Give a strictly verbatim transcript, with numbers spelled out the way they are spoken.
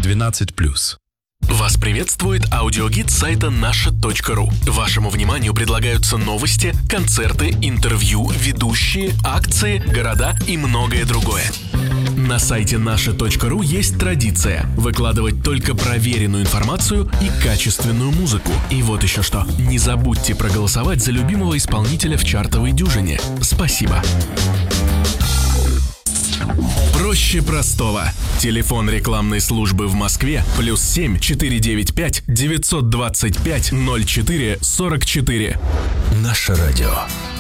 двенадцать плюс. Вас приветствует аудиогид сайта наша точка ру. Вашему вниманию предлагаются новости, концерты, интервью, ведущие, акции, города и многое другое. На сайте наша точка ру есть традиция выкладывать только проверенную информацию и качественную музыку. И вот еще что. Не забудьте проголосовать за любимого исполнителя в чартовой дюжине. Спасибо. Проще простого. Телефон рекламной службы в Москве плюс семь четыре девять пять девятьсот двадцать пять ноль четыре сорок четыре. Наше радио.